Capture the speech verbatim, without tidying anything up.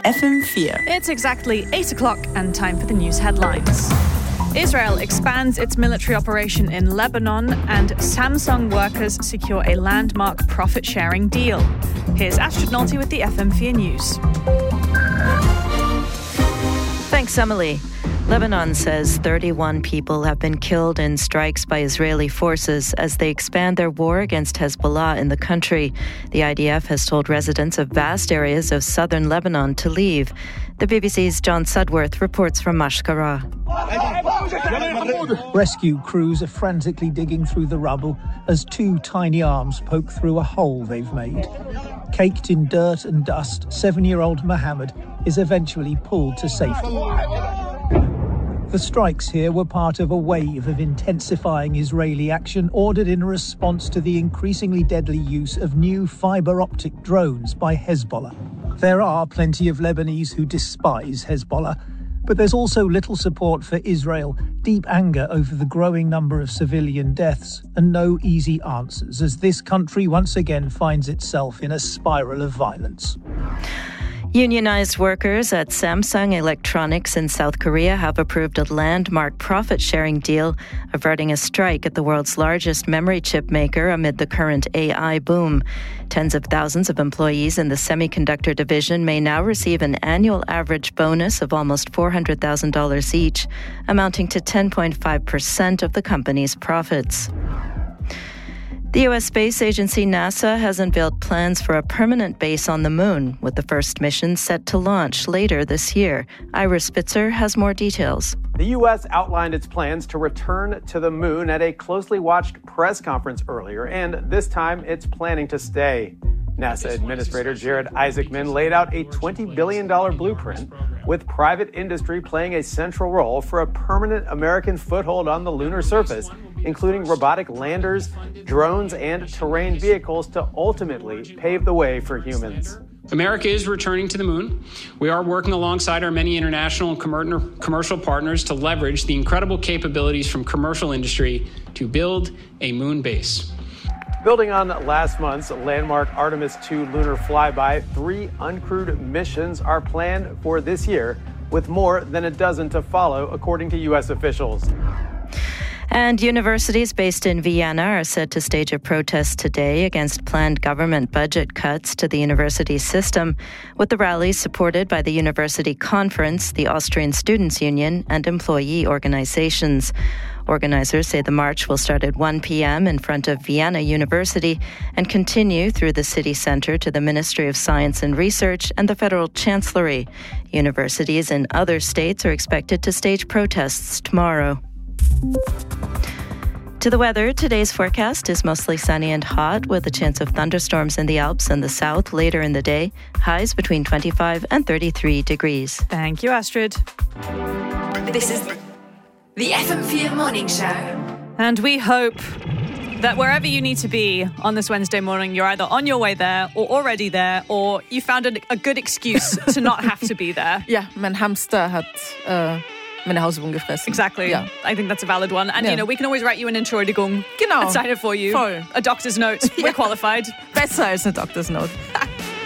F M four. It's exactly eight o'clock and time for the news headlines. Israel expands its military operation in Lebanon and Samsung workers secure a landmark profit-sharing deal. Here's Astrid Nolte with the F M four News. Thanks, Emily. Lebanon says thirty-one people have been killed in strikes by Israeli forces as they expand their war against Hezbollah in the country. The I D F has told residents of vast areas of southern Lebanon to leave. The B B C's John Sudworth reports from Mashkara. Rescue crews are frantically digging through the rubble as two tiny arms poke through a hole they've made. Caked in dirt and dust, seven-year-old Mohammed is eventually pulled to safety. The strikes here were part of a wave of intensifying Israeli action ordered in response to the increasingly deadly use of new fibre-optic drones by Hezbollah. There are plenty of Lebanese who despise Hezbollah, but there's also little support for Israel, deep anger over the growing number of civilian deaths, and no easy answers as this country once again finds itself in a spiral of violence. Unionized workers at Samsung Electronics in South Korea have approved a landmark profit-sharing deal, averting a strike at the world's largest memory chip maker amid the current A I boom. Tens of thousands of employees in the semiconductor division may now receive an annual average bonus of almost four hundred thousand dollars each, amounting to ten point five percent of the company's profits. The U S space agency NASA has unveiled plans for a permanent base on the moon, with the first mission set to launch later this year. Ira Spitzer has more details. The U S outlined its plans to return to the moon at a closely watched press conference earlier, and this time it's planning to stay. NASA Administrator Jared Isaacman laid out a twenty billion dollars blueprint, with private industry playing a central role for a permanent American foothold on the lunar surface, including robotic landers, drones, and terrain vehicles to ultimately pave the way for humans. America is returning to the moon. We are working alongside our many international and com- commercial partners to leverage the incredible capabilities from commercial industry to build a moon base. Building on last month's landmark Artemis two lunar flyby, three uncrewed missions are planned for this year, with more than a dozen to follow, according to U S officials. And universities based in Vienna are set to stage a protest today against planned government budget cuts to the university system, with the rally supported by the University Conference, the Austrian Students' Union, and employee organizations. Organizers say the march will start at one p.m. in front of Vienna University and continue through the city centre to the Ministry of Science and Research and the Federal Chancellery. Universities in other states are expected to stage protests tomorrow. To the weather, today's forecast is mostly sunny and hot with a chance of thunderstorms in the Alps and the south later in the day. Highs between twenty-five and thirty-three degrees. Thank you, Astrid. This is the F M four Morning Show. And we hope that wherever you need to be on this Wednesday morning, you're either on your way there or already there, or you found a, a good excuse to not have to be there. Ja, mein Hamster hat uh, meine Hausübung gefressen. Exactly. Yeah. I think that's a valid one. And, yeah. you know, we can always write you an Entschuldigung Genau. and sign it for you. Voll. A doctor's note. We're qualified. Besser als eine Doctor's Note.